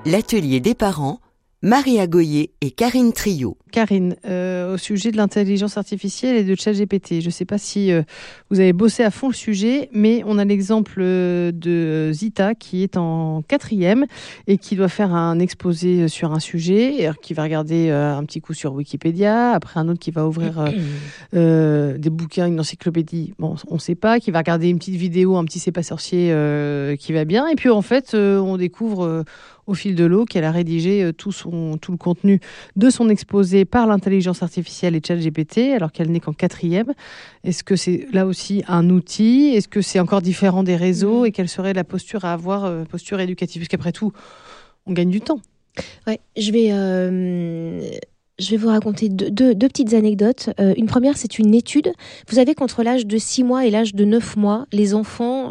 L'atelier des parents, Maria Goyer et Karine Trio. Karine, au sujet de l'intelligence artificielle et de ChatGPT, je ne sais pas si vous avez bossé à fond le sujet, mais on a l'exemple de Zita qui est en 4e et qui doit faire un exposé sur un sujet, qui va regarder un petit coup sur Wikipédia, après un autre qui va ouvrir des bouquins, une encyclopédie, bon, on ne sait pas, qui va regarder une petite vidéo, un petit C'est pas sorcier qui va bien, et puis en fait, on découvre au fil de l'eau qu'elle a rédigé tout le contenu de son exposé par l'intelligence artificielle et ChatGPT, alors qu'elle n'est qu'en 4e. Est-ce que c'est là aussi un outil ? Est-ce que c'est encore différent des réseaux ? Et quelle serait la posture à avoir, posture éducative ? Parce qu'après tout, on gagne du temps. Ouais, je vais vous raconter deux petites anecdotes. Une première, c'est une étude. Vous savez qu'entre l'âge de 6 mois et l'âge de 9 mois, les enfants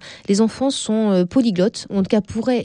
sont polyglottes. En tout cas, pourraient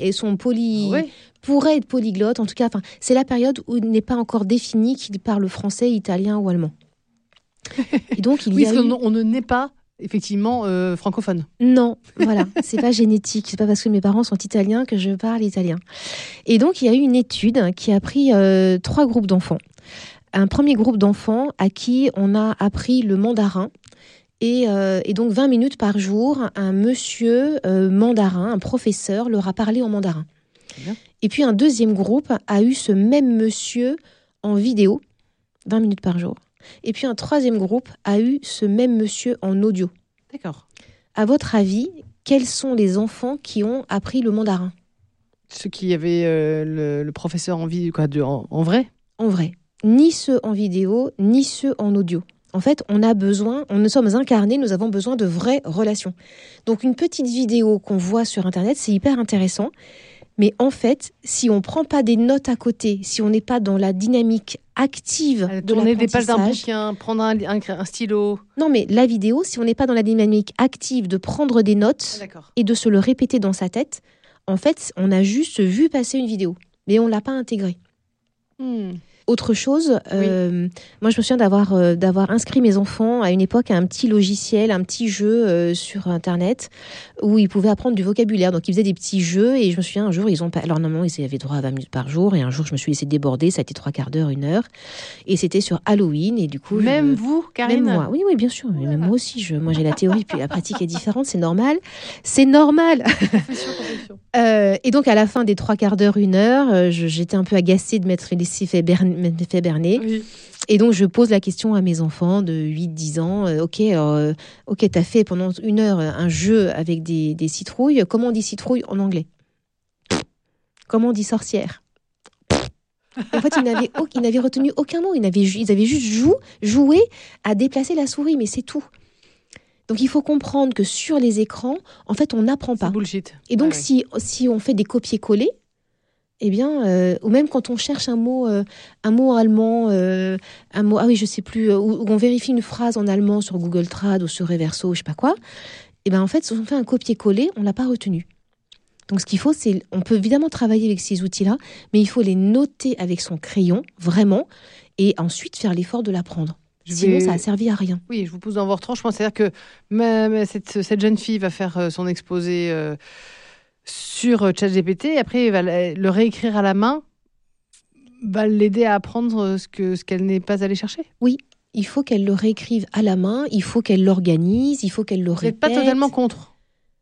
être polyglottes. En tout cas, c'est la période où il n'est pas encore défini qu'ils parlent français, italien ou allemand. Et donc, on ne naît pas effectivement francophone. Non, voilà, c'est pas génétique, c'est pas parce que mes parents sont italiens que je parle italien. Et donc il y a eu une étude qui a pris 3 groupes d'enfants. Un premier groupe d'enfants à qui on a appris le mandarin et donc 20 minutes par jour, un monsieur mandarin, un professeur leur a parlé en mandarin. Bien. Et puis un deuxième groupe a eu ce même monsieur en vidéo, 20 minutes par jour. Et puis un troisième groupe a eu ce même monsieur en audio. D'accord. À votre avis, quels sont les enfants qui ont appris le mandarin ? Ceux qui avaient le professeur en vidéo, en vrai ? En vrai. Ni ceux en vidéo, ni ceux en audio. En fait, nous sommes incarnés, nous avons besoin de vraies relations. Donc une petite vidéo qu'on voit sur Internet, c'est hyper intéressant. Mais en fait, si on ne prend pas des notes à côté, si on n'est pas dans la dynamique active de tourner des pages d'un l'apprentissage... bouquin, prendre un stylo... Non, mais la vidéo, si on n'est pas dans la dynamique active de prendre des notes et de se le répéter dans sa tête, en fait, on a juste vu passer une vidéo, mais on ne l'a pas intégrée. Autre chose, moi je me souviens d'avoir inscrit mes enfants à une époque à un petit logiciel, un petit jeu sur Internet où ils pouvaient apprendre du vocabulaire. Donc ils faisaient des petits jeux et je me souviens un jour, alors normalement ils avaient droit à 20 minutes par jour et un jour je me suis laissée déborder, ça a été 3/4 d'heure, 1 heure et c'était sur Halloween et du coup... vous, Karine ? Même moi, oui bien sûr, mais même moi aussi, moi j'ai la théorie puis la pratique est différente, c'est normal. C'est normal. Confession. Et donc à la fin des 3/4 d'heure, 1 heure, j'étais un peu agacée de m'être laissée fait berner. Oui. Et donc je pose la question à mes enfants de 8-10 ans. Ok, t'as fait pendant 1 heure un jeu avec des citrouilles. Comment on dit citrouille en anglais ? Comment on dit sorcière ? En fait, ils n'avaient retenu aucun mot. Ils avaient juste joué à déplacer la souris, mais c'est tout. Donc il faut comprendre que sur les écrans, en fait, on n'apprend pas. C'est bullshit. Et donc si on fait des copier-coller, eh bien, ou même quand on cherche un mot allemand, je sais plus, ou on vérifie une phrase en allemand sur Google Trad ou sur Reverso, je sais pas quoi, eh bien en fait, si on fait un copier-coller, on l'a pas retenu. Donc ce qu'il faut, on peut évidemment travailler avec ces outils-là, mais il faut les noter avec son crayon, vraiment, et ensuite faire l'effort de l'apprendre. Sinon, ça a servi à rien. Oui, je vous pousse dans vos retranchements. C'est-à-dire que cette jeune fille va faire son exposé sur ChatGPT, et après, elle va le réécrire à la main, va l'aider à apprendre ce qu'elle n'est pas allée chercher. Oui, il faut qu'elle le réécrive à la main, il faut qu'elle l'organise, il faut qu'elle le répète. Vous n'êtes pas totalement contre.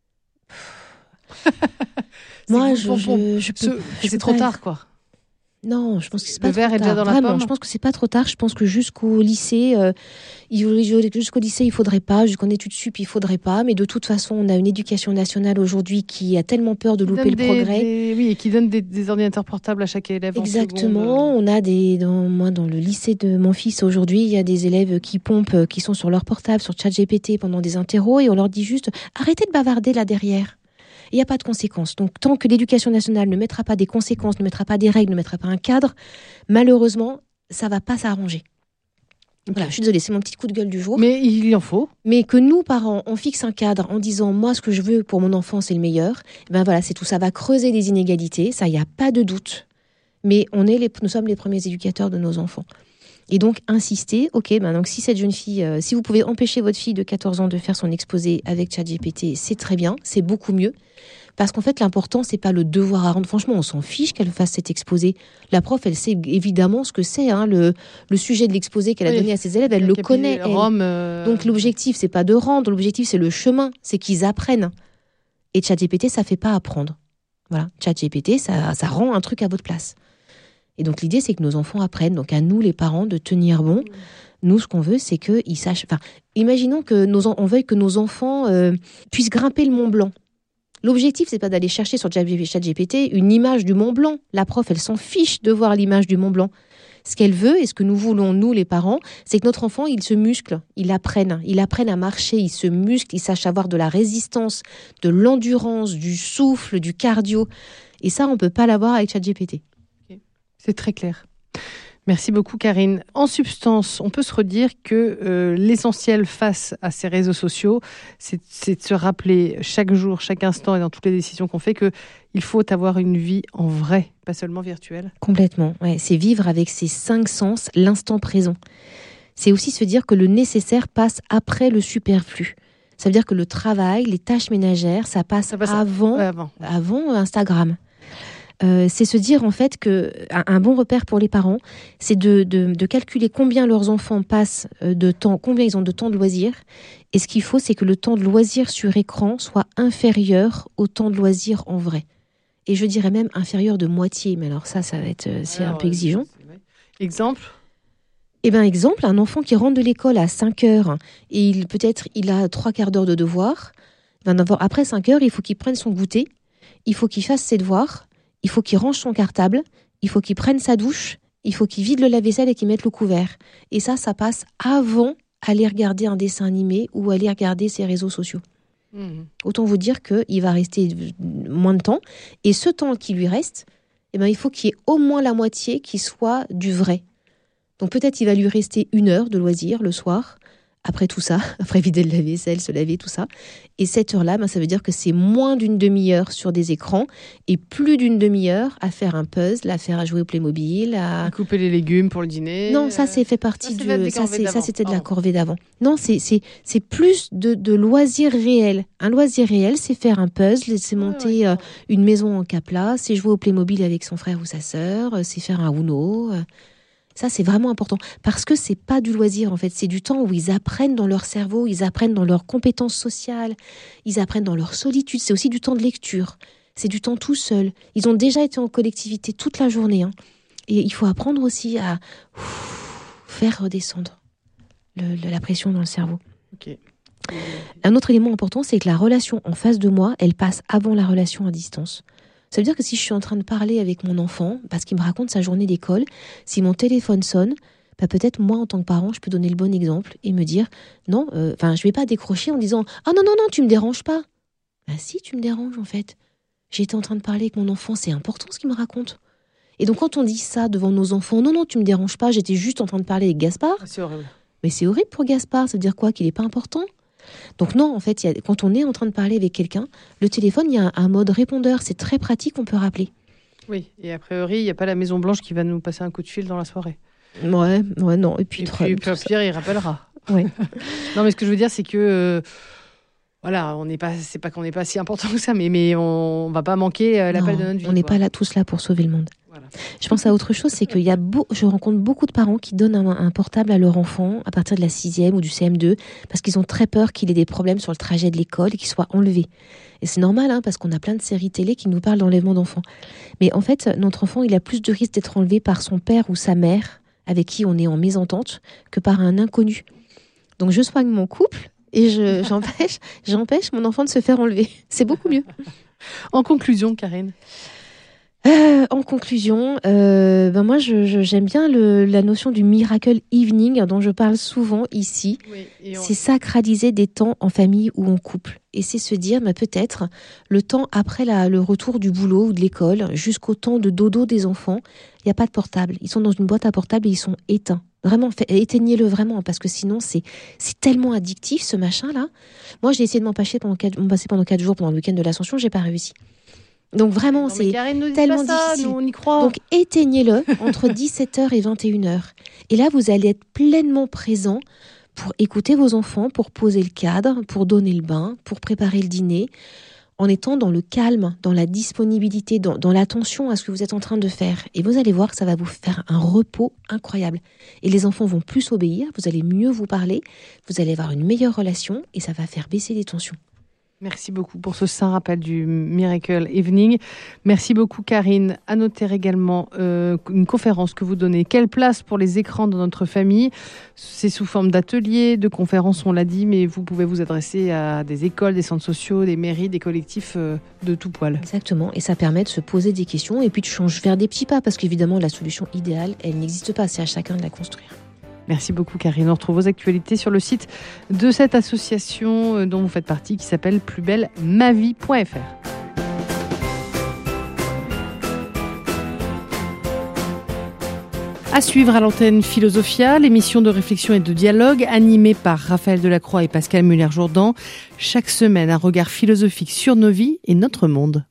Moi, je peux. C'est trop tard, quoi. Non, je pense que c'est pas trop Le tard. verre est déjà dans la Vraiment, pomme. je pense que c'est pas trop tard. Je pense que jusqu'au lycée, il faudrait pas. Jusqu'en études sup, il faudrait pas. Mais de toute façon, on a une éducation nationale aujourd'hui qui a tellement peur de louper le progrès. Et qui donne des ordinateurs portables à chaque élève. Exactement. On a dans le lycée de mon fils aujourd'hui, il y a des élèves qui sont sur leur portable, sur ChatGPT pendant des interros, et on leur dit juste arrêtez de bavarder là derrière. Il n'y a pas de conséquences. Donc, tant que l'éducation nationale ne mettra pas des conséquences, ne mettra pas des règles, ne mettra pas un cadre, malheureusement, ça ne va pas s'arranger. Okay. Voilà, je suis désolée, c'est mon petit coup de gueule du jour. Mais il en faut. Mais que nous, parents, on fixe un cadre en disant « moi, ce que je veux pour mon enfant, c'est le meilleur », ben voilà, c'est tout. Ça va creuser les inégalités, ça, il n'y a pas de doute. Mais nous sommes les premiers éducateurs de nos enfants. Et donc, insister, donc si cette jeune fille, si vous pouvez empêcher votre fille de 14 ans de faire son exposé avec ChatGPT, c'est très bien, c'est beaucoup mieux. Parce qu'en fait, l'important, c'est pas le devoir à rendre. Franchement, on s'en fiche qu'elle fasse cet exposé. La prof, elle sait évidemment ce que c'est, hein, le sujet de l'exposé qu'elle a donné à ses élèves, elle le connaît. Donc l'objectif, c'est pas de rendre, l'objectif, c'est le chemin, c'est qu'ils apprennent. Et ChatGPT, ça fait pas apprendre. Voilà, ChatGPT, ça rend un truc à votre place. Et donc l'idée, c'est que nos enfants apprennent. Donc à nous, les parents, de tenir bon. Nous, ce qu'on veut, c'est qu'ils sachent... Enfin, imaginons on veuille que nos enfants puissent grimper le Mont Blanc. L'objectif, c'est pas d'aller chercher sur ChatGPT une image du Mont Blanc. La prof, elle s'en fiche de voir l'image du Mont Blanc. Ce qu'elle veut, et ce que nous voulons, nous, les parents, c'est que notre enfant, il se muscle, il apprenne à marcher, il se muscle, il sache avoir de la résistance, de l'endurance, du souffle, du cardio. Et ça, on peut pas l'avoir avec ChatGPT. Okay. C'est très clair. Merci beaucoup, Karine. En substance, on peut se redire que l'essentiel face à ces réseaux sociaux, c'est de se rappeler chaque jour, chaque instant et dans toutes les décisions qu'on fait qu'il faut avoir une vie en vrai, pas seulement virtuelle. Complètement. Ouais, c'est vivre avec ses 5 sens, l'instant présent. C'est aussi se dire que le nécessaire passe après le superflu. Ça veut dire que le travail, les tâches ménagères, ça passe avant Instagram. C'est se dire en fait que un bon repère pour les parents, c'est de calculer combien leurs enfants passent de temps, combien ils ont de temps de loisirs. Et ce qu'il faut, c'est que le temps de loisirs sur écran soit inférieur au temps de loisirs en vrai. Et je dirais même inférieur de moitié. Mais alors ça va être c'est un peu exigeant. Exemple ? Exemple, un enfant qui rentre de l'école à 5 heures et il a 3/4 d'heure de devoir. Après 5 heures, il faut qu'il prenne son goûter, il faut qu'il fasse ses devoirs. Il faut qu'il range son cartable, il faut qu'il prenne sa douche, il faut qu'il vide le lave-vaisselle et qu'il mette le couvert. Et ça passe avant aller regarder un dessin animé ou aller regarder ses réseaux sociaux. Autant vous dire qu'il va rester moins de temps. Et ce temps qui lui reste, il faut qu'il y ait au moins la moitié qui soit du vrai. Donc peut-être il va lui rester 1 heure de loisir le soir, après tout ça, après vider le lave-vaisselle, se laver, tout ça. Et cette heure-là, ça veut dire que c'est moins d'une demi-heure sur des écrans et plus d'une demi-heure à faire un puzzle, à jouer au Playmobil, à couper les légumes pour le dîner. Non, ça c'est fait partie ça c'était de la corvée d'avant. Non, c'est plus de loisirs réels. Un loisir réel, c'est faire un puzzle, c'est monter une maison en Capla, c'est jouer au Playmobil avec son frère ou sa sœur, c'est faire un Uno. Ça, c'est vraiment important. Parce que c'est pas du loisir, en fait. C'est du temps où ils apprennent dans leur cerveau, ils apprennent dans leurs compétences sociales, ils apprennent dans leur solitude. C'est aussi du temps de lecture. C'est du temps tout seul. Ils ont déjà été en collectivité toute la journée. Et il faut apprendre aussi à faire redescendre la pression dans le cerveau. Okay. Un autre élément important, c'est que la relation en face de moi, elle passe avant la relation à distance. Ça veut dire que si je suis en train de parler avec mon enfant, parce qu'il me raconte sa journée d'école, si mon téléphone sonne, peut-être moi, en tant que parent, je peux donner le bon exemple et me dire non, je vais pas décrocher en disant « Ah non, tu me déranges pas !» Si, tu me déranges en fait. J'étais en train de parler avec mon enfant, c'est important ce qu'il me raconte. Et donc quand on dit ça devant nos enfants, non, tu me déranges pas, j'étais juste en train de parler avec Gaspard. C'est horrible. Mais c'est horrible pour Gaspard, ça veut dire quoi ? Qu'il est pas important ? Donc non, en fait, quand on est en train de parler avec quelqu'un, le téléphone, il y a un mode répondeur, c'est très pratique, on peut rappeler. Oui, et a priori, il n'y a pas la Maison Blanche qui va nous passer un coup de fil dans la soirée. Ouais, non. Et puis Pierre, il rappellera. Ouais. Non, mais ce que je veux dire, c'est que... Voilà, c'est pas qu'on n'est pas si important que ça, mais on va pas manquer l'appel de notre vie. On n'est pas tous là pour sauver le monde. Voilà. Je pense à autre chose, c'est que je rencontre beaucoup de parents qui donnent un portable à leur enfant à partir de la 6e ou du CM2 parce qu'ils ont très peur qu'il ait des problèmes sur le trajet de l'école et qu'il soit enlevé. Et c'est normal, parce qu'on a plein de séries télé qui nous parlent d'enlèvement d'enfants. Mais en fait, notre enfant, il a plus de risques d'être enlevé par son père ou sa mère avec qui on est en mésentente que par un inconnu. Donc je soigne mon couple et j'empêche mon enfant de se faire enlever. C'est beaucoup mieux. En conclusion, Karine. En conclusion, moi j'aime bien la notion du miracle evening dont je parle souvent ici. Oui, c'est sacraliser des temps en famille ou en couple. Et c'est se dire, peut-être, le temps après le retour du boulot ou de l'école, jusqu'au temps de dodo des enfants, il n'y a pas de portable. Ils sont dans une boîte à portable et ils sont éteints. Vraiment, éteignez-le vraiment, parce que sinon, c'est tellement addictif, ce machin-là. Moi, j'ai essayé de m'en passer pendant 4 jours pendant le week-end de l'Ascension, j'ai pas réussi. Donc vraiment, c'est tellement difficile. Nous, on y croit. Donc éteignez-le entre 17h et 21h. Et là, vous allez être pleinement présent pour écouter vos enfants, pour poser le cadre, pour donner le bain, pour préparer le dîner. en étant dans le calme, dans la disponibilité, dans l'attention à ce que vous êtes en train de faire. Et vous allez voir que ça va vous faire un repos incroyable. Et les enfants vont plus obéir, vous allez mieux vous parler, vous allez avoir une meilleure relation et ça va faire baisser les tensions. Merci beaucoup pour ce saint rappel du Miracle Evening. Merci beaucoup Karine. À noter également une conférence que vous donnez. Quelle place pour les écrans dans notre famille ? C'est sous forme d'ateliers, de conférences, on l'a dit, mais vous pouvez vous adresser à des écoles, des centres sociaux, des mairies, des collectifs de tout poil. Exactement, et ça permet de se poser des questions et puis de faire des petits pas, parce qu'évidemment la solution idéale, elle n'existe pas, c'est à chacun de la construire. Merci beaucoup Karine. On retrouve vos actualités sur le site de cette association dont vous faites partie qui s'appelle plusbellemavie.fr. À suivre à l'antenne Philosophia, l'émission de réflexion et de dialogue animée par Raphaël Delacroix et Pascal Muller-Jourdan. Chaque semaine, un regard philosophique sur nos vies et notre monde.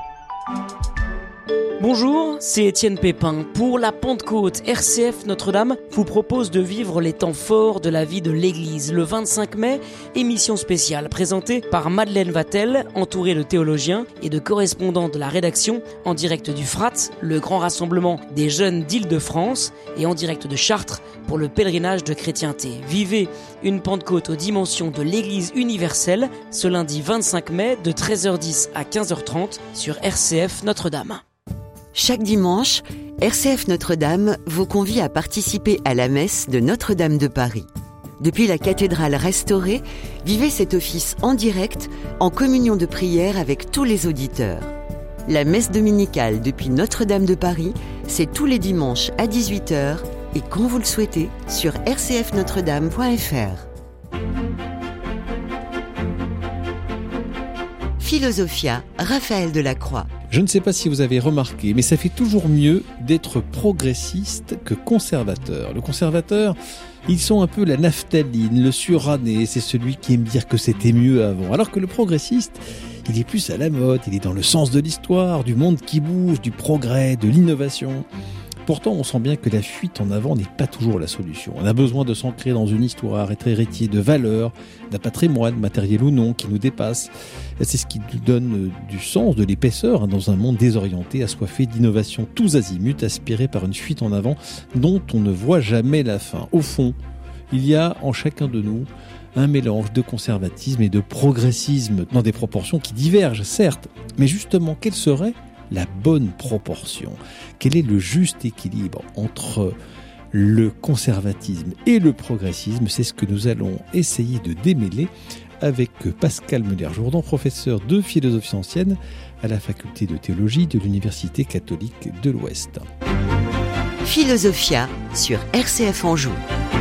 Bonjour, c'est Étienne Pépin. Pour la Pentecôte, RCF Notre-Dame vous propose de vivre les temps forts de la vie de l'Église. Le 25 mai, émission spéciale présentée par Madeleine Vatel, entourée de théologiens et de correspondants de la rédaction, en direct du FRAT, le grand rassemblement des jeunes d'Île-de-France, et en direct de Chartres pour le pèlerinage de chrétienté. Vivez une Pentecôte aux dimensions de l'Église universelle ce lundi 25 mai de 13h10 à 15h30 sur RCF Notre-Dame. Chaque dimanche, RCF Notre-Dame vous convie à participer à la messe de Notre-Dame de Paris. Depuis la cathédrale restaurée, vivez cet office en direct, en communion de prière avec tous les auditeurs. La messe dominicale depuis Notre-Dame de Paris, c'est tous les dimanches à 18h et quand vous le souhaitez sur rcfnotredame.fr. Philosophia, Raphaël Delacroix. Je ne sais pas si vous avez remarqué, mais ça fait toujours mieux d'être progressiste que conservateur. Le conservateur, ils sont un peu la naphtaline, le suranné, c'est celui qui aime dire que c'était mieux avant. Alors que le progressiste, il est plus à la mode, il est dans le sens de l'histoire, du monde qui bouge, du progrès, de l'innovation. Pourtant, on sent bien que la fuite en avant n'est pas toujours la solution. On a besoin de s'ancrer dans une histoire, être héritier de valeurs, d'un patrimoine, matériel ou non, qui nous dépasse. C'est ce qui nous donne du sens, de l'épaisseur, dans un monde désorienté, assoiffé d'innovation tous azimuts, aspiré par une fuite en avant dont on ne voit jamais la fin. Au fond, il y a en chacun de nous un mélange de conservatisme et de progressisme dans des proportions qui divergent, certes, mais justement, quelle serait la bonne proportion? Quel est le juste équilibre entre le conservatisme et le progressisme? C'est ce que nous allons essayer de démêler avec Pascal Muller-Jourdan, professeur de philosophie ancienne à la faculté de théologie de l'Université catholique de l'Ouest. Philosophia sur RCF Anjou.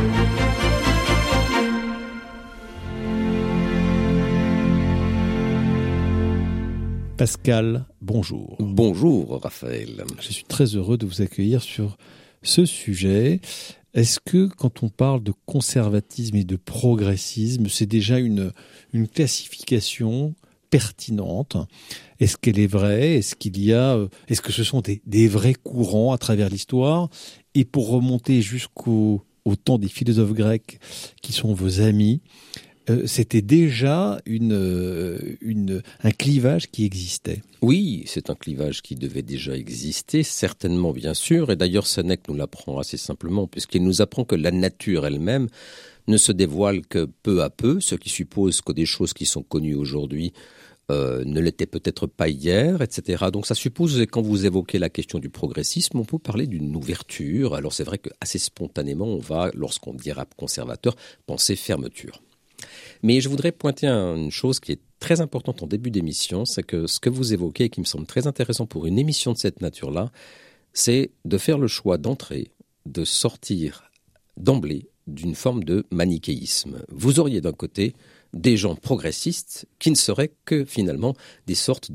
Pascal, bonjour. Bonjour Raphaël. Je suis très heureux de vous accueillir sur ce sujet. Est-ce que quand on parle de conservatisme et de progressisme, c'est déjà une classification pertinente? Est-ce qu'elle est vraie? Est-ce que ce sont des vrais courants à travers l'histoire? Et pour remonter jusqu'au temps des philosophes grecs qui sont vos amis, c'était déjà un clivage qui existait. Oui, c'est un clivage qui devait déjà exister, certainement bien sûr, et d'ailleurs Sénèque nous l'apprend assez simplement, puisqu'il nous apprend que la nature elle-même ne se dévoile que peu à peu, ce qui suppose que des choses qui sont connues aujourd'hui ne l'étaient peut-être pas hier, etc. Donc ça suppose, quand vous évoquez la question du progressisme, on peut parler d'une ouverture. Alors c'est vrai que assez spontanément, on va, lorsqu'on dira conservateur, penser fermeture. Mais je voudrais pointer une chose qui est très importante en début d'émission, c'est que ce que vous évoquez et qui me semble très intéressant pour une émission de cette nature-là, c'est de faire le choix d'entrer, de sortir d'emblée d'une forme de manichéisme. Vous auriez d'un côté des gens progressistes qui ne seraient que finalement des sortes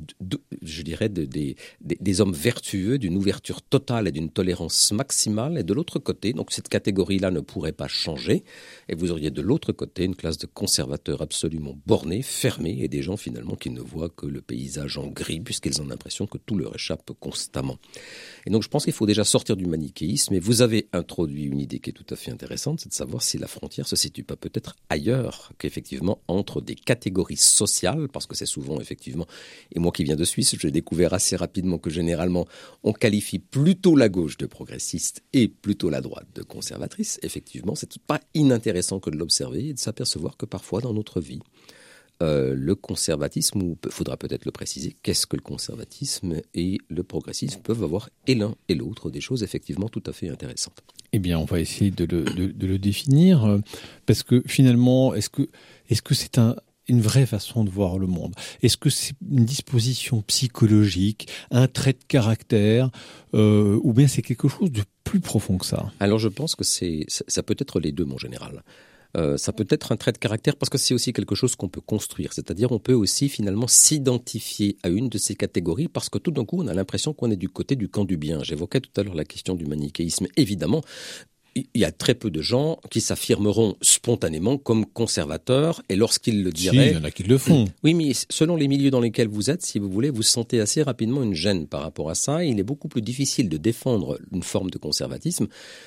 des hommes vertueux, d'une ouverture totale et d'une tolérance maximale, et de l'autre côté, donc cette catégorie-là ne pourrait pas changer, et vous auriez de l'autre côté une classe de conservateurs absolument bornés, fermés, et des gens finalement qui ne voient que le paysage en gris, puisqu'ils ont l'impression que tout leur échappe constamment. Et donc je pense qu'il faut déjà sortir du manichéisme, et vous avez introduit une idée qui est tout à fait intéressante, c'est de savoir si la frontière se situe pas peut-être ailleurs qu'effectivement effectivement entre des catégories sociales, parce que c'est souvent effectivement, et moi qui viens de Suisse, j'ai découvert assez rapidement que généralement on qualifie plutôt la gauche de progressiste et plutôt la droite de conservatrice. Effectivement, c'est pas inintéressant que de l'observer et de s'apercevoir que parfois dans notre vie, le conservatisme, ou faudra peut-être le préciser, qu'est-ce que le conservatisme et le progressisme peuvent avoir et l'un et l'autre des choses effectivement tout à fait intéressantes. Eh bien, on va essayer de le définir, parce que finalement, est-ce que c'est une vraie façon de voir le monde? Est-ce que c'est une disposition psychologique, un trait de caractère, ou bien c'est quelque chose de plus profond que ça? Alors je pense que ça peut être les deux, mon général. Ça peut être un trait de caractère parce que c'est aussi quelque chose qu'on peut construire. C'est-à-dire on peut aussi finalement s'identifier à une de ces catégories parce que tout d'un coup on a l'impression qu'on est du côté du camp du bien. J'évoquais tout à l'heure la question du manichéisme. Évidemment, il y a très peu de gens qui s'affirmeront spontanément comme conservateurs et lorsqu'ils le diraient... Si, il y en a qui le font. Oui, mais selon les milieux dans lesquels vous êtes, si vous voulez, vous sentez assez rapidement une gêne par rapport à ça. Il est beaucoup plus difficile de défendre une forme de conservatisme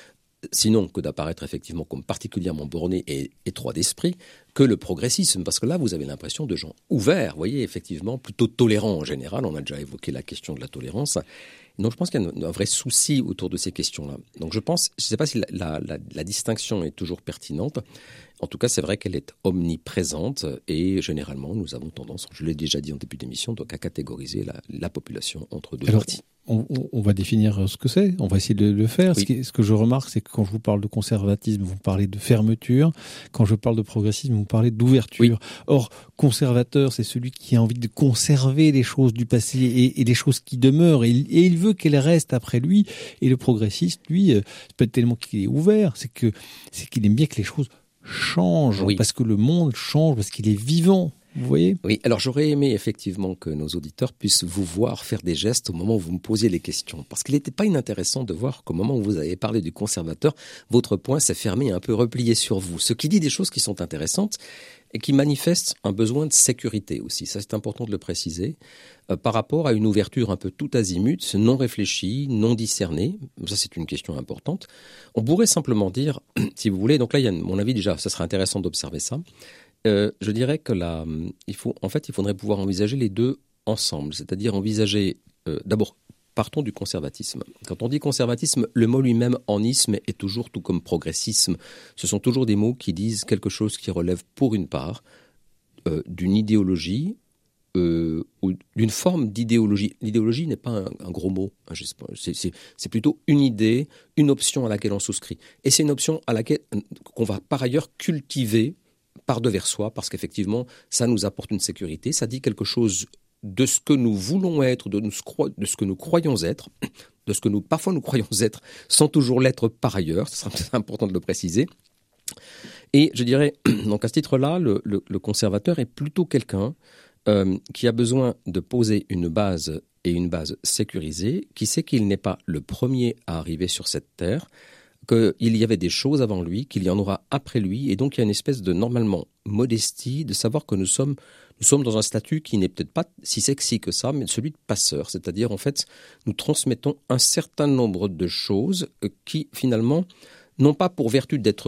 sinon que d'apparaître effectivement comme particulièrement borné et étroit d'esprit, que le progressisme, parce que là, vous avez l'impression de gens ouverts, vous voyez, effectivement, plutôt tolérants en général. On a déjà évoqué la question de la tolérance. Donc, je pense qu'il y a un vrai souci autour de ces questions-là. Donc, je ne sais pas si la distinction est toujours pertinente. En tout cas, c'est vrai qu'elle est omniprésente et généralement, nous avons tendance, je l'ai déjà dit en début d'émission, donc à catégoriser la population entre deux parties. On va définir ce que c'est, on va essayer de le faire. Oui. Ce que je remarque, c'est que quand je vous parle de conservatisme, vous parlez de fermeture. Quand je parle de progressisme, vous parlez d'ouverture. Oui. Or, conservateur, c'est celui qui a envie de conserver les choses du passé et les choses qui demeurent. Et il veut qu'elles restent après lui. Et le progressiste, lui, c'est pas tellement qu'il est ouvert, c'est qu'il aime bien que les choses changent. Oui. Parce que le monde change, parce qu'il est vivant. Vous voyez ? Oui, alors j'aurais aimé effectivement que nos auditeurs puissent vous voir faire des gestes au moment où vous me posiez les questions. Parce qu'il n'était pas inintéressant de voir qu'au moment où vous avez parlé du conservateur, votre poing s'est fermé et un peu replié sur vous. Ce qui dit des choses qui sont intéressantes et qui manifestent un besoin de sécurité aussi. Ça, c'est important de le préciser. Par rapport à une ouverture un peu tout azimut, non réfléchie, non discernée. Ça, c'est une question importante. On pourrait simplement dire, si vous voulez, donc là, il y a mon avis déjà, ça serait intéressant d'observer ça. Je dirais que il faudrait pouvoir envisager les deux ensemble, c'est-à-dire envisager, d'abord, partons du conservatisme. Quand on dit conservatisme, le mot lui-même en isme est toujours tout comme progressisme. Ce sont toujours des mots qui disent quelque chose qui relève pour une part d'une idéologie ou d'une forme d'idéologie. L'idéologie n'est pas un gros mot, hein, c'est plutôt une idée, une option à laquelle on souscrit. Et c'est une option qu'on va par ailleurs cultiver par-devers soi, parce qu'effectivement, ça nous apporte une sécurité, ça dit quelque chose de ce que nous voulons être, de ce que nous croyons être, de ce que parfois nous croyons être, sans toujours l'être par ailleurs, ce sera important de le préciser. Et je dirais, donc à ce titre-là, le conservateur est plutôt quelqu'un qui a besoin de poser une base, et une base sécurisée, qui sait qu'il n'est pas le premier à arriver sur cette terre, qu'il y avait des choses avant lui, qu'il y en aura après lui, et donc il y a une espèce de, normalement, modestie, de savoir que nous sommes dans un statut qui n'est peut-être pas si sexy que ça, mais celui de passeur, c'est-à-dire, en fait, nous transmettons un certain nombre de choses qui, finalement, n'ont pas pour vertu d'être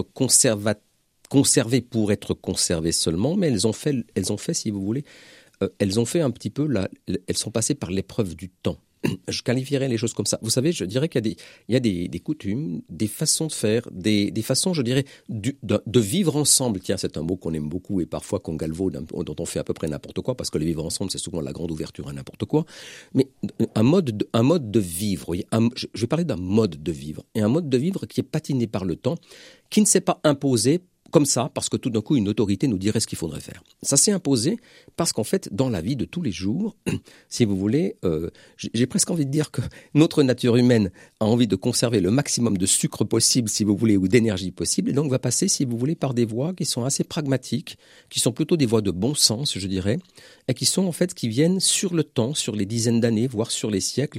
conservées pour être conservées seulement, mais elles ont fait, si vous voulez, elles ont fait un petit peu, elles sont passées par l'épreuve du temps. Je qualifierais les choses comme ça. Vous savez, je dirais qu'il y a des coutumes, des façons de faire, des façons, je dirais, de vivre ensemble. Tiens, c'est un mot qu'on aime beaucoup et parfois qu'on galvaude, dont on fait à peu près n'importe quoi, parce que le vivre ensemble, c'est souvent la grande ouverture à n'importe quoi. Mais un mode de vivre, voyez, je vais parler d'un mode de vivre. Et un mode de vivre qui est patiné par le temps, qui ne s'est pas imposé comme ça, parce que tout d'un coup, une autorité nous dirait ce qu'il faudrait faire. Ça s'est imposé parce qu'en fait, dans la vie de tous les jours, si vous voulez, j'ai presque envie de dire que notre nature humaine a envie de conserver le maximum de sucre possible, si vous voulez, ou d'énergie possible, et donc va passer, si vous voulez, par des voies qui sont assez pragmatiques, qui sont plutôt des voies de bon sens, je dirais, et qui sont en fait, qui viennent sur le temps, sur les dizaines d'années, voire sur les siècles.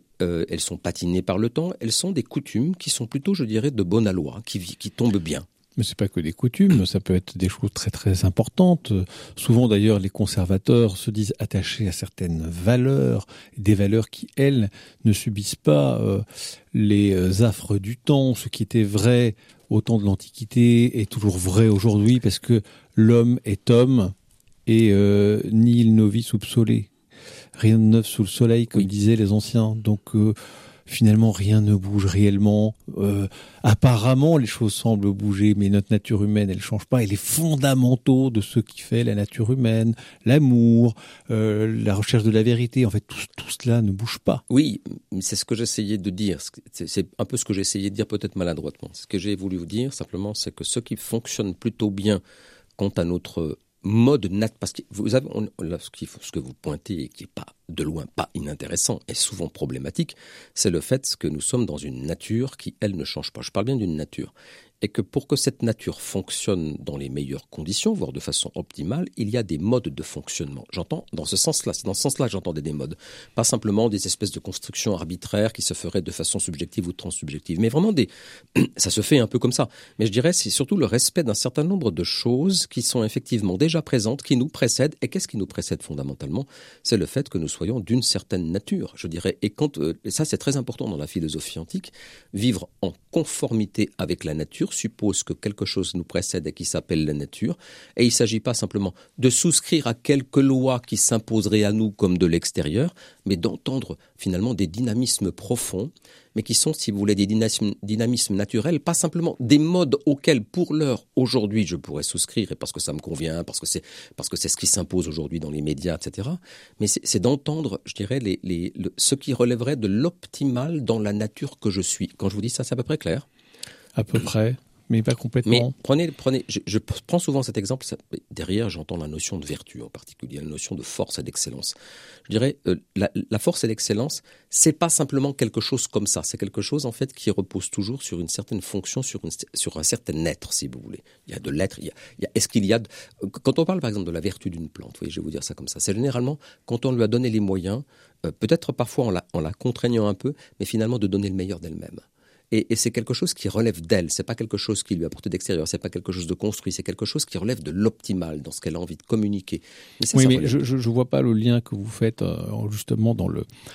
Elles sont patinées par le temps, elles sont des coutumes qui sont plutôt, je dirais, de bonne aloi, qui tombent bien. Mais c'est pas que des coutumes, ça peut être des choses très très importantes. Souvent d'ailleurs, les conservateurs se disent attachés à certaines valeurs, des valeurs qui, elles, ne subissent pas les affres du temps. Ce qui était vrai au temps de l'Antiquité est toujours vrai aujourd'hui parce que l'homme est homme et nihil novis sub sole. Rien de neuf sous le soleil, comme disaient les anciens. Donc finalement, rien ne bouge réellement. Apparemment, les choses semblent bouger, mais notre nature humaine, elle change pas. Et les fondamentaux de ce qui fait la nature humaine, l'amour, la recherche de la vérité, en fait, tout cela ne bouge pas. Oui, c'est ce que j'essayais de dire. C'est un peu ce que j'ai essayé de dire, peut-être maladroitement. Ce que j'ai voulu vous dire, simplement, c'est que ce qui fonctionne plutôt bien quant à notre mode parce que vous avez ce que vous pointez et qui est pas de loin pas inintéressant et souvent problématique, c'est le fait que nous sommes dans une nature qui elle ne change pas. Je parle bien d'une nature et que pour que cette nature fonctionne dans les meilleures conditions, voire de façon optimale, il y a des modes de fonctionnement. J'entends dans ce sens-là, c'est dans ce sens-là que j'entendais des modes, pas simplement des espèces de constructions arbitraires qui se feraient de façon subjective ou transsubjective, mais vraiment ça se fait un peu comme ça. Mais je dirais c'est surtout le respect d'un certain nombre de choses qui sont effectivement déjà présentes, qui nous précèdent. Et qu'est-ce qui nous précède fondamentalement ? C'est le fait que nous soyons d'une certaine nature, je dirais. Et ça c'est très important dans la philosophie antique, vivre en conformité avec la nature suppose que quelque chose nous précède et qui s'appelle la nature. Et il ne s'agit pas simplement de souscrire à quelques lois qui s'imposeraient à nous comme de l'extérieur, mais d'entendre finalement des dynamismes profonds, mais qui sont, si vous voulez, des dynamismes naturels, pas simplement des modes auxquels, pour l'heure, aujourd'hui, je pourrais souscrire, et parce que ça me convient, parce que c'est ce qui s'impose aujourd'hui dans les médias, etc. Mais c'est d'entendre, je dirais, ce qui relèverait de l'optimal dans la nature que je suis. Quand je vous dis ça, c'est à peu près clair ? À peu près, mais pas complètement. Mais prenez, je prends souvent cet exemple, derrière j'entends la notion de vertu en particulier, la notion de force et d'excellence. Je dirais, la force et l'excellence, c'est pas simplement quelque chose comme ça, c'est quelque chose en fait qui repose toujours sur une certaine fonction, sur un certain être, si vous voulez. Il y a de l'être, quand on parle par exemple de la vertu d'une plante, oui, je vais vous dire ça comme ça, c'est généralement quand on lui a donné les moyens, peut-être parfois en la contraignant un peu, mais finalement de donner le meilleur d'elle-même. Et c'est quelque chose qui relève d'elle, c'est pas quelque chose qui lui apporte d'extérieur, c'est pas quelque chose de construit, c'est quelque chose qui relève de l'optimal dans ce qu'elle a envie de communiquer. Mais je vois pas le lien que vous faites justement dans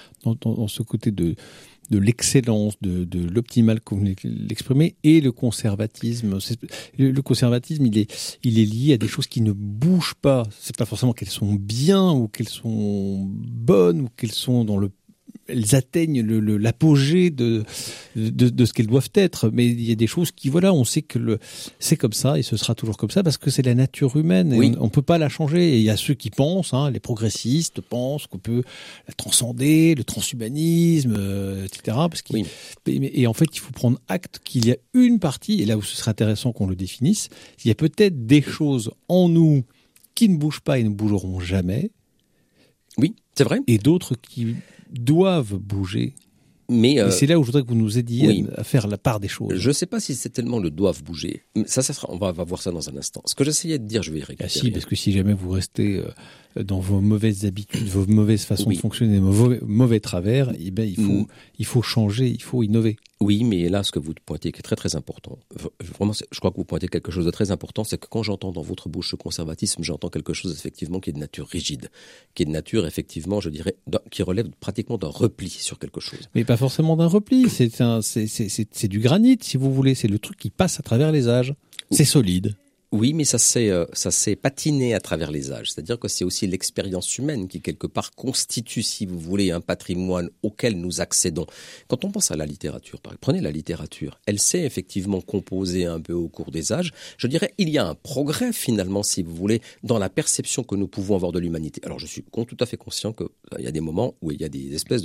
ce côté de l'excellence, de l'optimal comme vous l'exprimez, et le conservatisme. Le conservatisme, il est lié à des choses qui ne bougent pas. C'est pas forcément qu'elles sont bien ou qu'elles sont bonnes ou qu'elles sont elles atteignent l'apogée de ce qu'elles doivent être. Mais il y a des choses qui, voilà, on sait que c'est comme ça et ce sera toujours comme ça parce que c'est la nature humaine et on peut pas la changer. Et il y a ceux qui pensent, les progressistes pensent qu'on peut la transcender, le transhumanisme, etc. Et en fait, il faut prendre acte qu'il y a une partie, et là où ce serait intéressant qu'on le définisse, il y a peut-être des choses en nous qui ne bougent pas et ne bougeront jamais. Oui, c'est vrai. Et d'autres qui doivent bouger. Mais c'est là où je voudrais que vous nous aidiez à faire la part des choses. Je ne sais pas si c'est tellement le doivent bouger. Ça sera, on va voir ça dans un instant. Ce que j'essayais de dire, je vais y récupérer. Parce que si jamais vous restez dans vos mauvaises habitudes, vos mauvaises façons de fonctionner, vos mauvais travers, il faut changer, il faut innover. Oui, mais là, ce que vous pointez qui est très très important, vraiment, je crois que vous pointez quelque chose de très important, c'est que quand j'entends dans votre bouche ce conservatisme, j'entends quelque chose effectivement qui est de nature rigide, qui est de nature effectivement, je dirais, qui relève pratiquement d'un repli sur quelque chose. Mais pas forcément d'un repli, c'est du granit, si vous voulez, c'est le truc qui passe à travers les âges. C'est solide. Oui, mais ça s'est patiné à travers les âges. C'est-à-dire que c'est aussi l'expérience humaine qui, quelque part, constitue, si vous voulez, un patrimoine auquel nous accédons. Quand on pense à la littérature, prenez la littérature, elle s'est effectivement composée un peu au cours des âges. Je dirais, il y a un progrès, finalement, si vous voulez, dans la perception que nous pouvons avoir de l'humanité. Alors, je suis tout à fait conscient qu'il y a des moments où il y a des espèces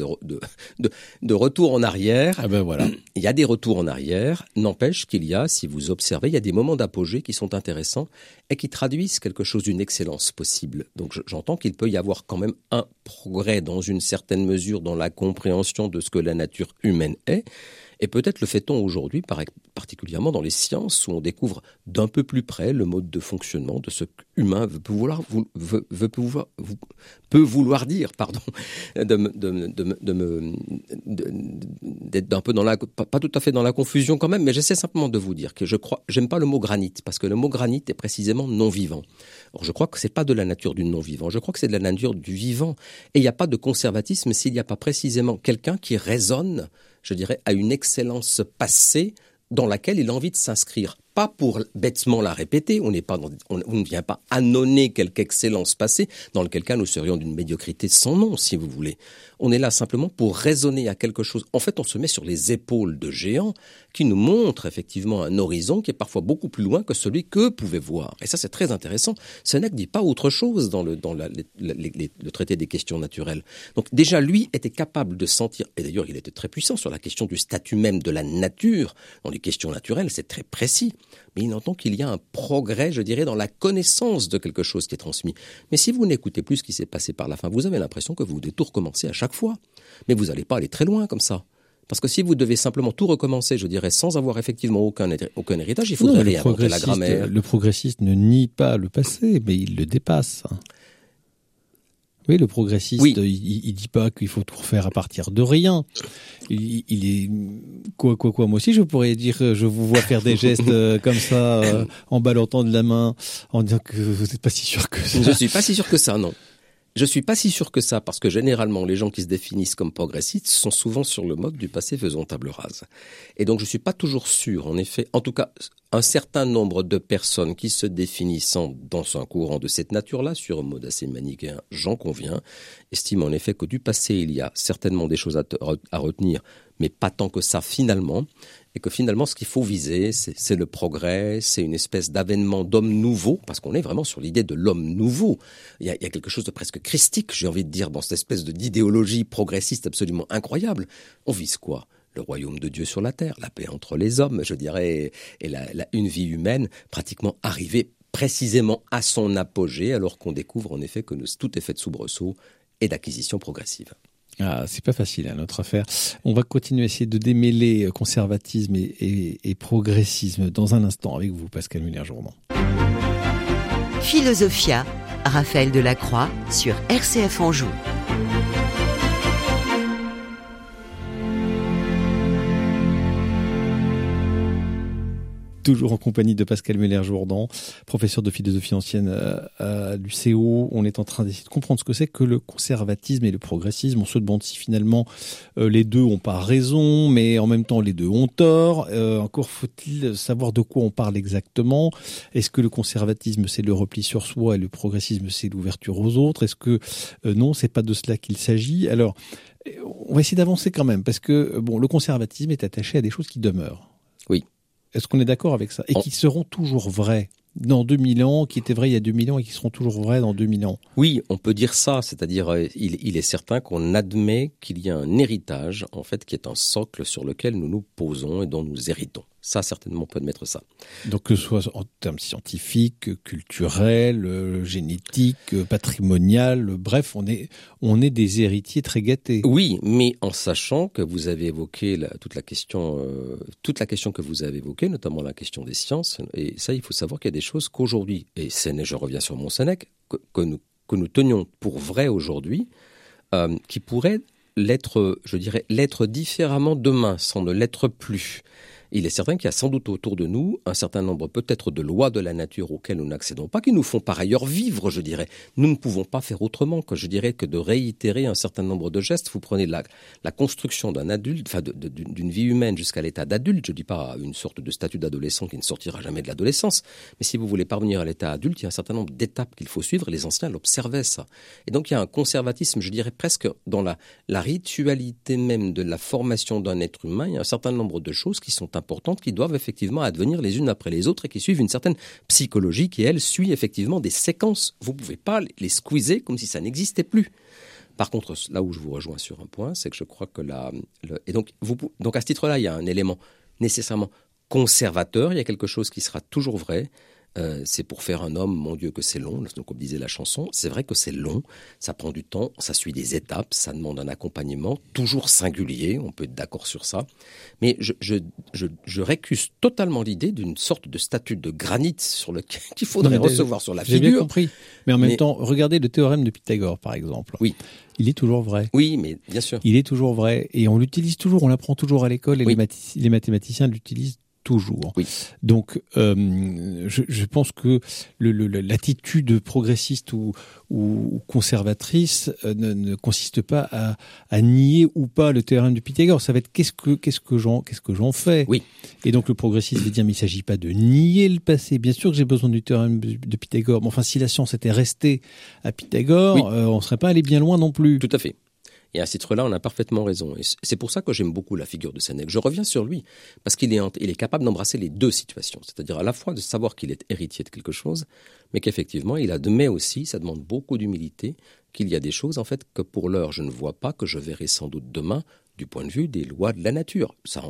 de retours en arrière. Ah ben voilà. Il y a des retours en arrière. N'empêche qu'il y a, si vous observez, il y a des moments d'apogée qui sont intéressants et qui traduisent quelque chose d'une excellence possible. Donc j'entends qu'il peut y avoir quand même un progrès dans une certaine mesure dans la compréhension de ce que la nature humaine est. Et peut-être le fait-on aujourd'hui, particulièrement dans les sciences, où on découvre d'un peu plus près le mode de fonctionnement de ce qu'humain peut vouloir dire, d'être un peu pas tout à fait dans la confusion quand même, mais j'essaie simplement de vous dire que j'aime pas le mot granit, parce que le mot granit est précisément non-vivant. Or, je crois que c'est pas de la nature du non-vivant, je crois que c'est de la nature du vivant. Et il n'y a pas de conservatisme s'il n'y a pas précisément quelqu'un qui raisonne, je dirais, à une excellence passée dans laquelle il a envie de s'inscrire. Pas pour bêtement la répéter, on ne vient pas annoncer quelque excellence passée, dans lequel cas nous serions d'une médiocrité sans nom, si vous voulez. On est là simplement pour raisonner à quelque chose. En fait, on se met sur les épaules de géants qui nous montrent effectivement un horizon qui est parfois beaucoup plus loin que celui qu'eux pouvaient voir. Et ça, c'est très intéressant. Sénèque ne dit pas autre chose dans le traité des questions naturelles. Donc déjà, lui était capable de sentir, et d'ailleurs il était très puissant sur la question du statut même de la nature. Dans les questions naturelles, c'est très précis. Mais il entend qu'il y a un progrès, je dirais, dans la connaissance de quelque chose qui est transmis. Mais si vous n'écoutez plus ce qui s'est passé par la fin, vous avez l'impression que vous devez tout recommencer à chaque fois. Mais vous n'allez pas aller très loin comme ça. Parce que si vous devez simplement tout recommencer, je dirais, sans avoir effectivement aucun héritage, il faudrait réinventer la grammaire. Le progressiste ne nie pas le passé, mais il le dépasse. Oui, le progressiste, oui. Il dit pas qu'il faut tout refaire à partir de rien. Il est quoi. Moi aussi, je pourrais dire, je vous vois faire des gestes comme ça, en ballottant de la main, en disant que vous n'êtes pas si sûr que ça. Je suis pas si sûr que ça, non. Je suis pas si sûr que ça, parce que généralement, les gens qui se définissent comme progressistes sont souvent sur le mode du passé faisant table rase. Et donc, je suis pas toujours sûr, en effet, en tout cas, un certain nombre de personnes qui se définissant dans un courant de cette nature-là, sur un mode assez manichéen, j'en conviens, estiment en effet que du passé, il y a certainement des choses à retenir, mais pas tant que ça finalement, et que finalement ce qu'il faut viser, c'est le progrès, c'est une espèce d'avènement d'homme nouveau, parce qu'on est vraiment sur l'idée de l'homme nouveau. Il y a quelque chose de presque christique, j'ai envie de dire, dans cette espèce d'idéologie progressiste absolument incroyable. On vise quoi ? Le royaume de Dieu sur la terre, la paix entre les hommes, je dirais, et une vie humaine pratiquement arrivée précisément à son apogée, alors qu'on découvre en effet que tout est fait de soubresauts et d'acquisitions progressives. Ah, c'est pas facile, notre affaire. On va continuer à essayer de démêler conservatisme et progressisme dans un instant avec vous, Pascale Muller-Jourdan. Philosophia, Raphaël Delacroix sur RCF Anjou. Toujours en compagnie de Pascale Muller-Jourdan, professeur de philosophie ancienne à l'UCO. On est en train d'essayer de comprendre ce que c'est que le conservatisme et le progressisme. On se demande si finalement les deux ont pas raison, mais en même temps les deux ont tort. Encore faut-il savoir de quoi on parle exactement. Est-ce que le conservatisme c'est le repli sur soi et le progressisme c'est l'ouverture aux autres? Est-ce que non, c'est pas de cela qu'il s'agit? Alors, on va essayer d'avancer quand même, parce que le conservatisme est attaché à des choses qui demeurent. Oui. Est-ce qu'on est d'accord avec ça? Et qui seront toujours vraies dans 2000 ans, qui étaient vraies il y a 2000 ans et qui seront toujours vraies dans 2000 ans? Oui, on peut dire ça. C'est-à-dire, il est certain qu'on admet qu'il y a un héritage, en fait, qui est un socle sur lequel nous nous posons et dont nous héritons. Ça, certainement, on peut admettre ça. Donc, que ce soit en termes scientifiques, culturels, génétiques, patrimonial, bref, on est des héritiers très gâtés. Oui, mais en sachant que vous avez évoqué toute la question que vous avez évoquée, notamment la question des sciences. Et ça, il faut savoir qu'il y a des choses qu'aujourd'hui, et je reviens sur mon Sénèque, que nous tenions pour vraies aujourd'hui, qui pourraient l'être, je dirais, l'être différemment demain, sans ne l'être plus. Il est certain qu'il y a sans doute autour de nous un certain nombre peut-être de lois de la nature auxquelles nous n'accédons pas, qui nous font par ailleurs vivre, je dirais. Nous ne pouvons pas faire autrement que, je dirais, que de réitérer un certain nombre de gestes. Vous prenez la construction d'un adulte, enfin d'une vie humaine jusqu'à l'état d'adulte, je ne dis pas une sorte de statut d'adolescent qui ne sortira jamais de l'adolescence, mais si vous voulez parvenir à l'état adulte, il y a un certain nombre d'étapes qu'il faut suivre, et les anciens l'observaient ça. Et donc il y a un conservatisme, je dirais presque dans la ritualité même de la formation d'un être humain, il y a un certain nombre de choses qui sont importantes, qui doivent effectivement advenir les unes après les autres et qui suivent une certaine psychologie qui, elle, suit effectivement des séquences. Vous ne pouvez pas les squeezer comme si ça n'existait plus. Par contre, là où je vous rejoins sur un point, c'est que je crois que donc à ce titre-là, il y a un élément nécessairement conservateur, il y a quelque chose qui sera toujours vrai, C'est pour faire un homme, mon Dieu que c'est long, donc comme disait la chanson, c'est vrai que c'est long, ça prend du temps, ça suit des étapes, ça demande un accompagnement toujours singulier, on peut être d'accord sur ça, mais je récuse totalement l'idée d'une sorte de statue de granit sur lequel qu'il faudrait recevoir sur la figure. J'ai bien compris, mais en même temps, regardez le théorème de Pythagore par exemple. Oui. Il est toujours vrai. Oui, mais bien sûr. Il est toujours vrai et on l'utilise toujours, on l'apprend toujours à l'école et les mathématiciens l'utilisent toujours. Oui. Donc, je pense que l'attitude progressiste ou conservatrice ne consiste pas à nier ou pas le théorème de Pythagore. Ça va être qu'est-ce que j'en fais. Oui. Et donc le progressiste va dire mais il ne s'agit pas de nier le passé. Bien sûr que j'ai besoin du théorème de Pythagore. Mais enfin, si la science était restée à Pythagore, on ne serait pas allé bien loin non plus. Tout à fait. Et à ce titre-là, on a parfaitement raison. Et c'est pour ça que j'aime beaucoup la figure de Sénèque. Je reviens sur lui, parce qu'il est capable d'embrasser les deux situations. C'est-à-dire à la fois de savoir qu'il est héritier de quelque chose, mais qu'effectivement, il admet aussi, ça demande beaucoup d'humilité, qu'il y a des choses, en fait, que pour l'heure, je ne vois pas, que je verrai sans doute demain, du point de vue des lois de la nature. Ça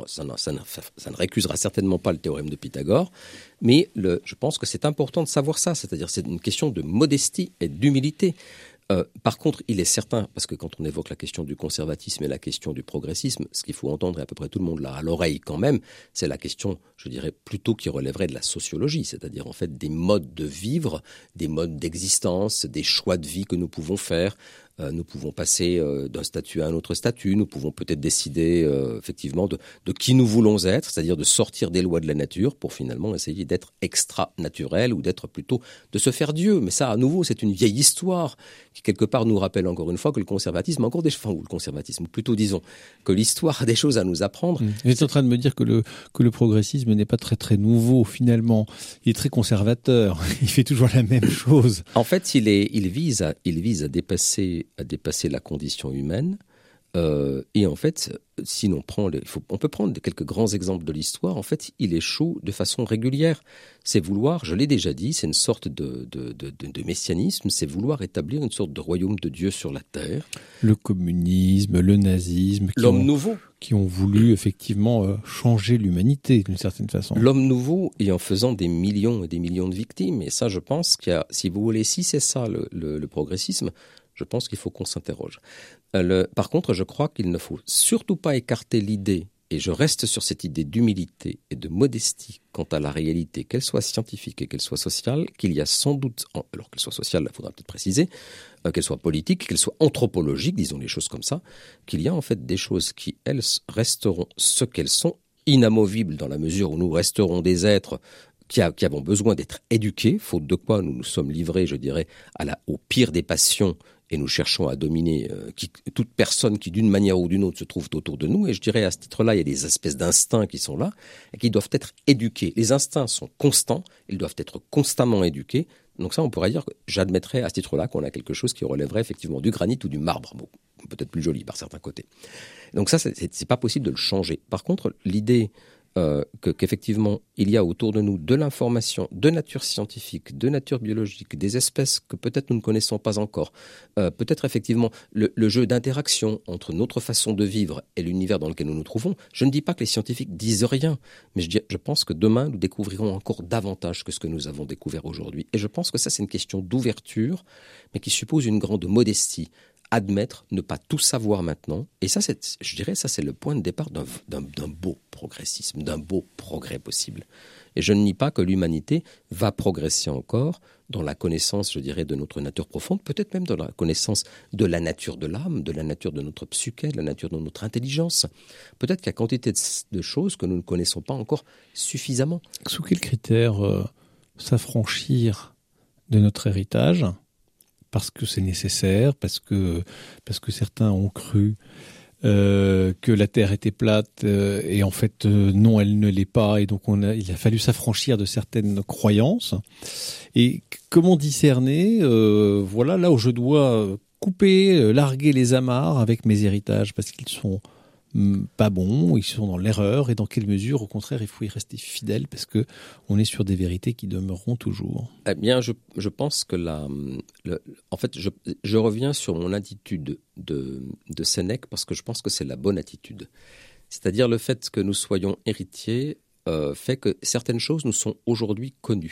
ne récusera certainement pas le théorème de Pythagore, mais je pense que c'est important de savoir ça. C'est-à-dire c'est une question de modestie et d'humilité. Par contre, il est certain, parce que quand on évoque la question du conservatisme et la question du progressisme, ce qu'il faut entendre, et à peu près tout le monde l'a à l'oreille quand même, c'est la question, je dirais, plutôt qui relèverait de la sociologie, c'est-à-dire en fait des modes de vivre, des modes d'existence, des choix de vie que nous pouvons faire. Nous pouvons passer d'un statut à un autre statut, nous pouvons peut-être décider effectivement de qui nous voulons être, c'est-à-dire de sortir des lois de la nature pour finalement essayer d'être extra-naturel ou d'être plutôt de se faire Dieu. Mais ça, à nouveau, c'est une vieille histoire qui quelque part nous rappelle encore une fois que le conservatisme a encore ou le conservatisme, ou plutôt disons que l'histoire a des choses à nous apprendre. Vous êtes en train de me dire que le progressisme n'est pas très très nouveau finalement, il est très conservateur, il fait toujours la même chose. En fait, il vise à dépasser la condition humaine. Et en fait, si l'on prend, on peut prendre quelques grands exemples de l'histoire. En fait, il échoue de façon régulière. C'est vouloir, je l'ai déjà dit, c'est une sorte de messianisme, c'est vouloir établir une sorte de royaume de Dieu sur la terre. Le communisme, le nazisme, l'homme nouveau, qui ont voulu effectivement changer l'humanité d'une certaine façon. L'homme nouveau, et en faisant des millions et des millions de victimes. Et ça, je pense qu'il y a, si vous voulez, si c'est ça le progressisme, je pense qu'il faut qu'on s'interroge. Par contre, je crois qu'il ne faut surtout pas écarter l'idée, et je reste sur cette idée d'humilité et de modestie quant à la réalité, qu'elle soit scientifique et qu'elle soit sociale, qu'il y a sans doute, alors qu'elle soit sociale, il faudra peut-être préciser, qu'elle soit politique, qu'elle soit anthropologique, disons les choses comme ça, qu'il y a en fait des choses qui, elles, resteront ce qu'elles sont, inamovibles dans la mesure où nous resterons des êtres qui avons besoin d'être éduqués, faute de quoi nous nous sommes livrés, je dirais, au pire des passions, et nous cherchons à dominer toute personne qui, d'une manière ou d'une autre, se trouve autour de nous. Et je dirais, à ce titre-là, il y a des espèces d'instincts qui sont là et qui doivent être éduqués. Les instincts sont constants, ils doivent être constamment éduqués. Donc ça, on pourrait dire que j'admettrais à ce titre-là qu'on a quelque chose qui relèverait effectivement du granit ou du marbre, bon, peut-être plus joli par certains côtés. Donc ça, c'est pas possible de le changer. Par contre, l'idée qu'effectivement, il y a autour de nous de l'information de nature scientifique, de nature biologique, des espèces que peut-être nous ne connaissons pas encore, peut-être effectivement le jeu d'interaction entre notre façon de vivre et l'univers dans lequel nous nous trouvons. Je ne dis pas que les scientifiques disent rien, mais je pense que demain, nous découvrirons encore davantage que ce que nous avons découvert aujourd'hui. Et je pense que ça, c'est une question d'ouverture, mais qui suppose une grande modestie. Admettre, ne pas tout savoir maintenant. Et ça, je dirais, ça c'est le point de départ d'un beau progressisme, d'un beau progrès possible. Et je ne nie pas que l'humanité va progresser encore dans la connaissance, je dirais, de notre nature profonde, peut-être même dans la connaissance de la nature de l'âme, de la nature de notre psyché, de la nature de notre intelligence. Peut-être qu'il y a quantité de choses que nous ne connaissons pas encore suffisamment. Sous quels critères s'affranchir de notre héritage ? Parce que c'est nécessaire, parce que certains ont cru que la Terre était plate et en fait non, elle ne l'est pas, et donc il a fallu s'affranchir de certaines croyances. Et comment discerner voilà là où je dois couper, larguer les amarres avec mes héritages parce qu'ils sont pas bons, ils sont dans l'erreur, et dans quelle mesure, au contraire, il faut y rester fidèle parce que on est sur des vérités qui demeureront toujours. Eh bien, je pense que en fait, je reviens sur mon attitude de Sénèque parce que je pense que c'est la bonne attitude. C'est-à-dire le fait que nous soyons héritiers fait que certaines choses nous sont aujourd'hui connues.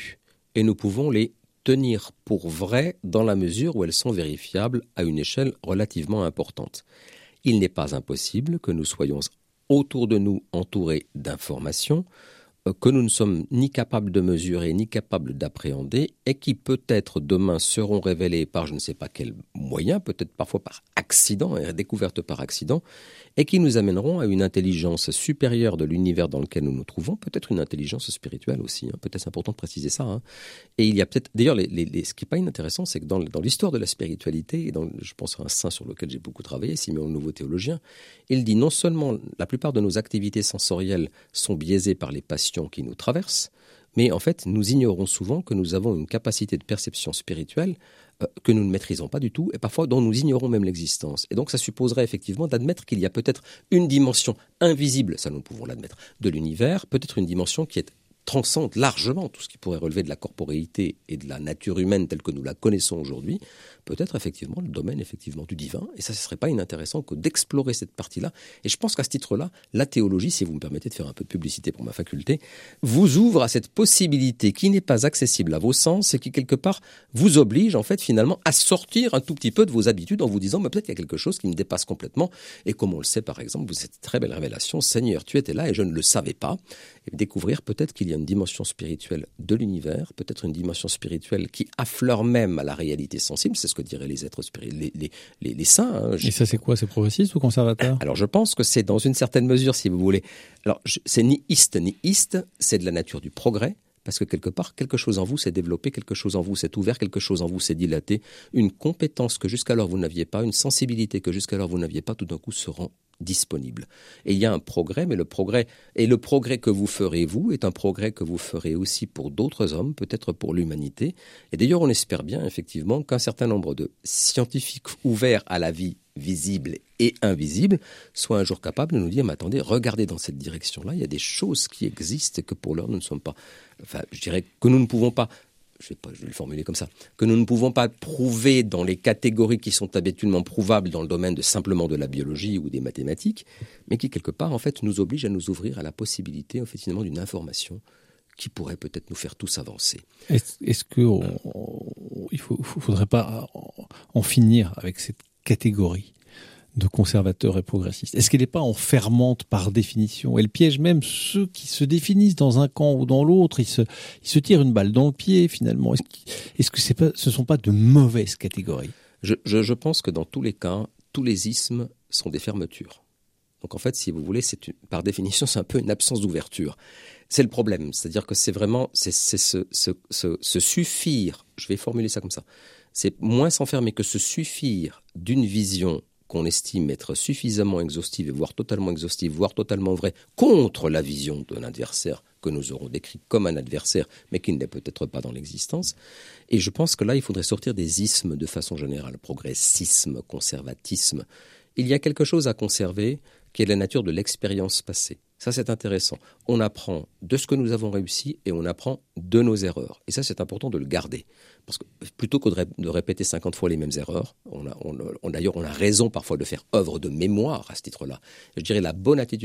et nous pouvons les tenir pour vraies dans la mesure où elles sont vérifiables à une échelle relativement importante. Il n'est pas impossible que nous soyons autour de nous entourés d'informations que nous ne sommes ni capables de mesurer, ni capables d'appréhender, et qui peut-être demain seront révélées par je ne sais pas quel moyen, peut-être parfois par accident, et découvertes par accident, et qui nous amèneront à une intelligence supérieure de l'univers dans lequel nous nous trouvons, peut-être une intelligence spirituelle aussi, peut-être c'est important de préciser ça. Et il y a peut-être, d'ailleurs, ce qui n'est pas inintéressant, c'est que dans l'histoire de la spiritualité, et je pense à un saint sur lequel j'ai beaucoup travaillé, Siméon le Nouveau Théologien, il dit non seulement la plupart de nos activités sensorielles sont biaisées par les passions qui nous traversent, mais en fait, nous ignorons souvent que nous avons une capacité de perception spirituelle que nous ne maîtrisons pas du tout et parfois dont nous ignorons même l'existence. Et donc ça supposerait effectivement d'admettre qu'il y a peut-être une dimension invisible, ça nous pouvons l'admettre, de l'univers, peut-être une dimension qui transcende largement tout ce qui pourrait relever de la corporéité et de la nature humaine telle que nous la connaissons aujourd'hui, peut-être effectivement le domaine effectivement du divin, et ça, ce ne serait pas inintéressant que d'explorer cette partie-là. Et je pense qu'à ce titre-là, la théologie, si vous me permettez de faire un peu de publicité pour ma faculté, vous ouvre à cette possibilité qui n'est pas accessible à vos sens et qui, quelque part, vous oblige, en fait, finalement, à sortir un tout petit peu de vos habitudes en vous disant, mais peut-être qu'il y a quelque chose qui me dépasse complètement. Et comme on le sait, par exemple, vous êtes une très belle révélation, Seigneur, tu étais là et je ne le savais pas. Et découvrir peut-être qu'il y a une dimension spirituelle de l'univers, peut-être une dimension spirituelle qui affleure même à la réalité sensible, c'est ce que diraient les êtres spirituels, les saints. Et ça, c'est quoi? C'est progressiste ou conservateur? Alors, je pense que c'est dans une certaine mesure, si vous voulez. Alors, c'est ni iste, c'est de la nature du progrès, parce que quelque part, quelque chose en vous s'est développé, quelque chose en vous s'est ouvert, quelque chose en vous s'est dilaté, une compétence que jusqu'alors vous n'aviez pas, une sensibilité que jusqu'alors vous n'aviez pas, tout d'un coup se rend disponible. Et il y a un progrès, mais le progrès que vous ferez vous est un progrès que vous ferez aussi pour d'autres hommes, peut-être pour l'humanité. Et d'ailleurs, on espère bien effectivement qu'un certain nombre de scientifiques ouverts à la vie visible et invisible soient un jour capables de nous dire, mais attendez, regardez dans cette direction-là, il y a des choses qui existent et que pour l'heure nous ne sommes pas, enfin je dirais que nous ne pouvons pas, je vais le formuler comme ça, que nous ne pouvons pas prouver dans les catégories qui sont habituellement prouvables dans le domaine de simplement de la biologie ou des mathématiques, mais qui quelque part en fait nous obligent à nous ouvrir à la possibilité effectivement d'une information qui pourrait peut-être nous faire tous avancer. Est-ce que il faudrait pas en finir avec cette catégorie de conservateurs et progressistes? Est-ce qu'elle n'est pas enfermante par définition? Elle piège même ceux qui se définissent dans un camp ou dans l'autre. Ils se tirent une balle dans le pied, finalement. Est-ce que ce ne sont pas de mauvaises catégories? Je pense que dans tous les cas, tous les ismes sont des fermetures. Donc en fait, si vous voulez, par définition, c'est un peu une absence d'ouverture. C'est le problème. C'est-à-dire que c'est vraiment se suffire, je vais formuler ça comme ça, c'est moins s'enfermer que se suffire d'une vision qu'on estime être suffisamment exhaustive, voire totalement exhaustive, voire totalement vraie, contre la vision d'un adversaire que nous aurons décrit comme un adversaire, mais qui ne l'est peut-être pas dans l'existence. Et je pense que là, il faudrait sortir des ismes de façon générale, progressisme, conservatisme. Il y a quelque chose à conserver qui est la nature de l'expérience passée. Ça, c'est intéressant. On apprend de ce que nous avons réussi et on apprend de nos erreurs. Et ça, c'est important de le garder. Parce que plutôt que de répéter 50 fois les mêmes erreurs, d'ailleurs, on a raison parfois de faire œuvre de mémoire à ce titre-là. Je dirais la bonne attitude